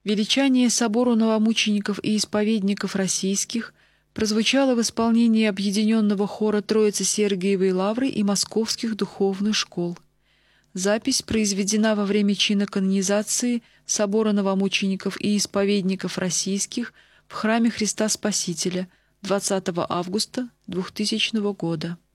Величание собору новомучеников и исповедников российских прозвучало в исполнении объединенного хора Троицы Сергиевой Лавры и московских духовных школ. Запись произведена во время чина канонизации собора новомучеников и исповедников российских в храме Христа Спасителя 20 августа 2000 года.